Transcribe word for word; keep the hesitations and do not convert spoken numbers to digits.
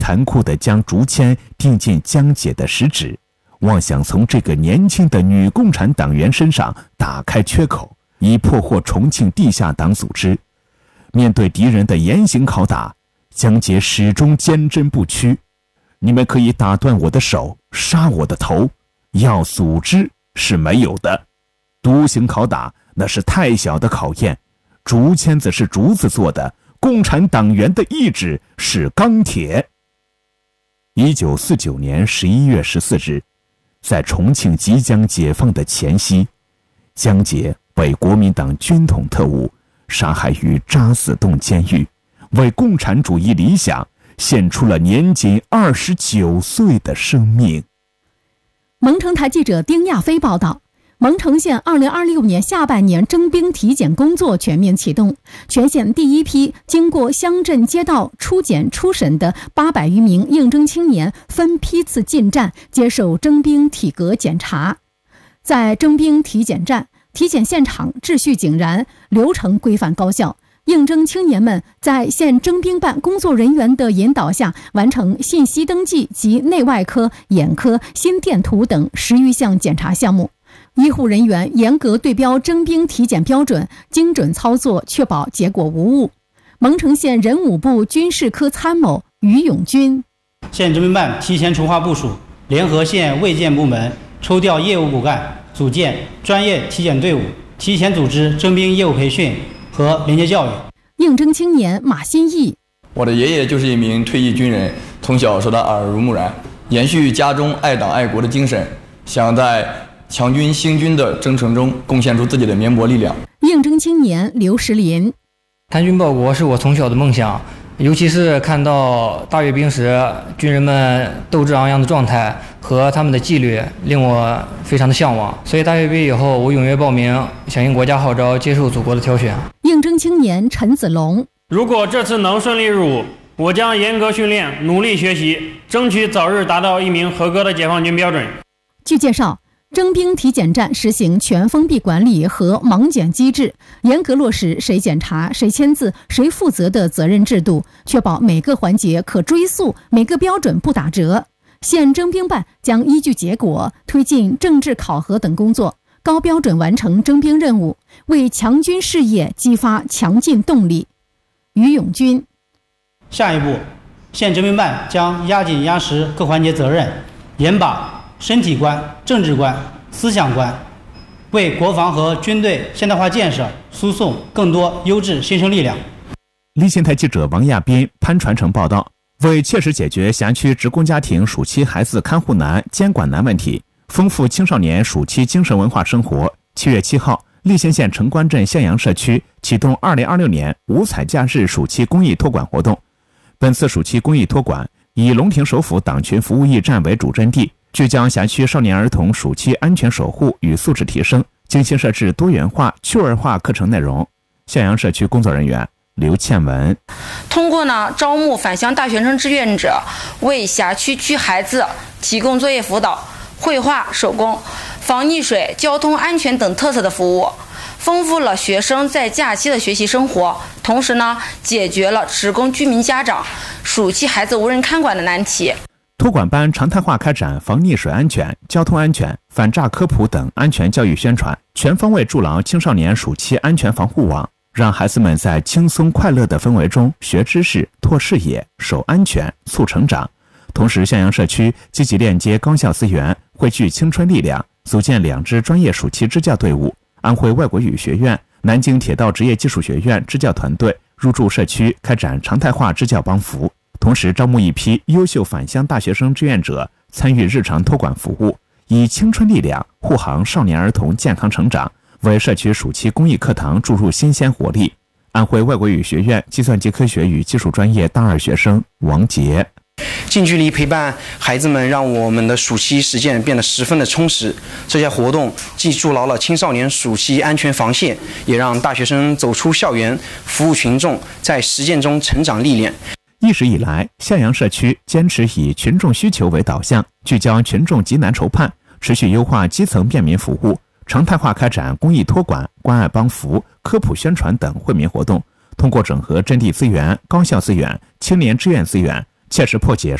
残酷地将竹签钉进江姐的食指，妄想从这个年轻的女共产党员身上打开缺口，以破获重庆地下党组织。面对敌人的严刑拷打，江姐始终坚贞不屈。你们可以打断我的手，杀我的头，要组织是没有的。独行拷打那是太小的考验，竹签子是竹子做的，共产党员的意志是钢铁。一九四九年十一月十四日，在重庆即将解放的前夕，江姐被国民党军统特务杀害于渣滓洞监狱，为共产主义理想献出了年仅二十九岁的生命。 蒙城台记者丁亚飞报道，蒙城县二零二六年下半年征兵体检工作全面启动，全县第一批经过乡镇街道初检初审的八百余名应征青年分批次进站接受征兵体格检查。在征兵体检站，体检现场秩序井然，流程规范高效。应征青年们在县征兵办工作人员的引导下，完成信息登记及内外科、眼科、心电图等十余项检查项目。医护人员严格对标征兵体检标准，精准操作，确保结果无误。蒙城县人武部军事科参谋于永军： 县征兵办提前筹划部署，联合县卫健部门抽调业务骨干，组建专业体检队伍，提前组织征兵业务培训和连接教育。 应征青年马新义： 我的爷爷就是一名退役军人，从小受他耳濡目染，延续家中爱党爱国的精神，想在强军兴军的征程中贡献出自己的绵薄力量。 应征青年刘石林： 参军报国是我从小的梦想，尤其是看到大阅兵时军人们斗志昂扬的状态和他们的纪律，令我非常的向往。所以大阅兵以后，我踊跃报名，响应国家号召，接受祖国的挑选。 应征青年陈子龙： 如果这次能顺利入伍，我将严格训练，努力学习，争取早日达到一名合格的解放军标准。 据介绍，征兵体检站实行全封闭管理和盲检机制，严格落实谁检查、谁签字、谁负责的责任制度，确保每个环节可追溯，每个标准不打折。县征兵办将依据结果推进政治考核等工作，高标准完成征兵任务，为强军事业激发强劲动力。于永军： 下一步，县征兵办将压紧压实各环节责任，严把身体关、政治关、思想关，为国防和军队现代化建设输送更多优质新生力量。 立新台记者王亚斌、潘传承报道。为切实解决辖区职工家庭暑期孩子看护难、监管难问题，丰富青少年暑期精神文化生活，七月七号，立新县城关镇向阳社区启动二零二六年五彩假日暑期公益托管活动。本次暑期公益托管以龙亭首府党群服务驿站为主阵地，聚焦辖区少年儿童暑期安全守护与素质提升，精心设置多元化、趣味化课程内容。向阳社区工作人员刘倩文： 通过呢招募返乡大学生志愿者，为辖区区孩子提供作业辅导、绘画、手工、防溺水、交通安全等特色的服务，丰富了学生在假期的学习生活，同时呢解决了职工居民家长暑期孩子无人看管的难题。 托管班常态化开展防溺水安全、交通安全、反诈科普等安全教育宣传，全方位筑牢青少年暑期安全防护网，让孩子们在轻松快乐的氛围中学知识、拓视野、守安全、促成长。同时，向阳社区积极链接高校资源，汇聚青春力量，组建两支专业暑期支教队伍。安徽外国语学院、南京铁道职业技术学院支教团队入驻社区，开展常态化支教帮扶。同时，招募一批优秀返乡大学生志愿者参与日常托管服务，以青春力量护航少年儿童健康成长，为社区暑期公益课堂注入新鲜活力。安徽外国语学院计算机科学与技术专业大二学生王杰： 近距离陪伴孩子们，让我们的暑期实践变得十分的充实。这些活动既筑牢了青少年暑期安全防线，也让大学生走出校园，服务群众，在实践中成长历练。 一直以来，向阳社区坚持以群众需求为导向，聚焦群众急难筹盼，持续优化基层便民服务，常态化开展公益托管、关爱帮扶、科普宣传等惠民活动，通过整合阵地资源、高校资源、青年志愿资源， 切实破解